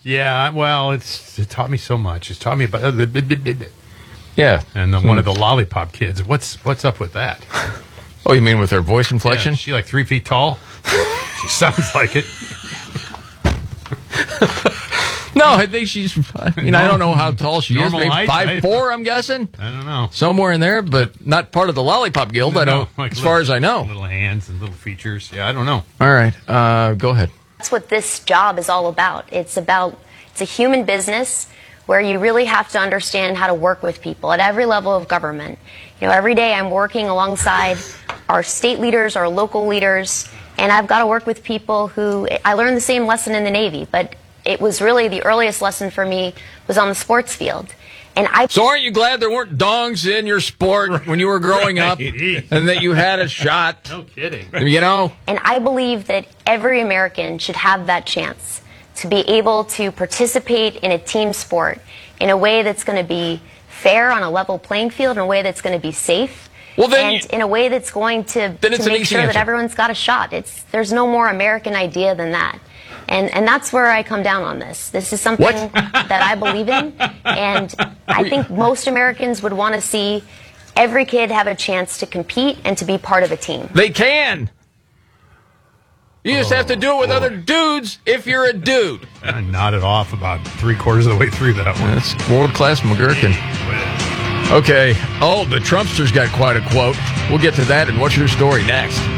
Yeah, well, it taught me so much. It's taught me about Yeah. and one of the lollipop kids. What's up with that? Oh, you mean with her voice inflection? Yeah, is she like 3 feet tall? She sounds like it. No, I think she's. I don't know how tall she is. Normal Maybe height, 5'4", I'm guessing. I don't know. Somewhere in there, but not part of the Lollipop Guild. I don't, like as far as I know. Little hands and little features. Yeah, I don't know. All right, go ahead. That's what this job is all about. It's a human business where you really have to understand how to work with people at every level of government. Every day I'm working alongside our state leaders, our local leaders, and I've got to work with people who, I learned the same lesson in the Navy, but it was really the earliest lesson for me was on the sports field. So aren't you glad there weren't dongs in your sport when you were growing up and that you had a shot? No kidding. And I believe that every American should have that chance to be able to participate in a team sport in a way that's going to be fair on a level playing field, in a way that's going to be safe, and in a way that's going to make sure that everyone's got a shot. There's no more American idea than that. And that's where I come down on this. This is something that I believe in, and I think most Americans would want to see every kid have a chance to compete and to be part of a team. They can. You just have to do it with other dudes if you're a dude. I nodded off about 3/4 of the way through that one. That's world-class McGurkin. Okay. Oh, the Trumpster's got quite a quote. We'll get to that and what's your story next.